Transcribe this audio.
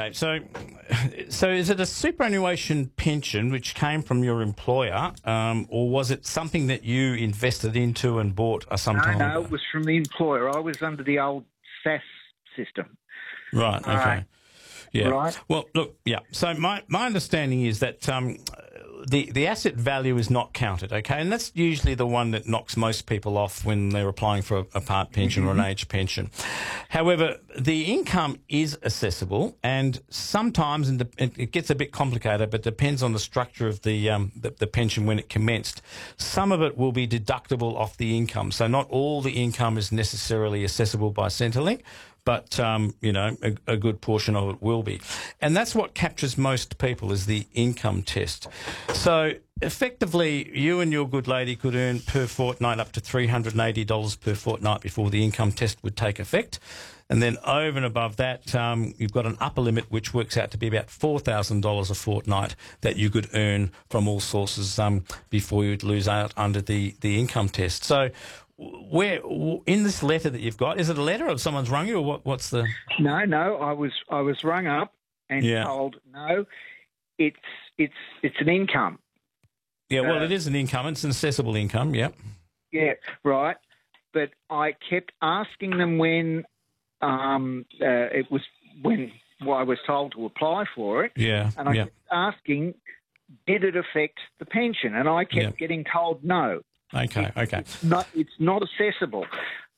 Okay, so is it a superannuation pension which came from your employer, or was it something that you invested into and bought some time ago? No, it was from the employer. I was under the old SAS system. Right, okay. Yeah. Right. Well, look, yeah. So my understanding is that the asset value is not counted, okay? And that's usually the one that knocks most people off when they're applying for a part pension or an age pension. However, the income is assessable, and sometimes, and it gets a bit complicated, but depends on the structure of the pension when it commenced. Some of it will be deductible off the income, so not all the income is necessarily accessible by Centrelink, but, a good portion of it will be. And that's what captures most people is the income test. So effectively, you and your good lady could earn per fortnight up to $380 per fortnight before the income test would take effect. And then over and above that, you've got an upper limit which works out to be about $4,000 a fortnight that you could earn from all sources before you'd lose out under the income test. So where in this letter that you've got, is it a letter or someone's rung you, or what's the? No, I was rung up and told no, it's an income. Yeah, well, it is an income. It's an assessable income. Yeah. Yeah, right. But I kept asking them when I was told to apply for it. Yeah. And I kept asking, did it affect the pension? And I kept getting told no. Okay. It's not accessible.